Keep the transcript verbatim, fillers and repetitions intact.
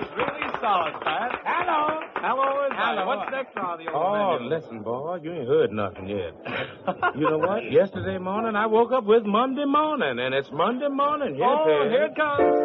was really solid, Pat. Hello. Hello, is Hello. What's next on the old Oh, menu? listen, boy, you ain't heard nothing yet. You know what? Yesterday morning, I woke up with Monday morning, and it's Monday morning. Yes, Oh, it is. here it comes.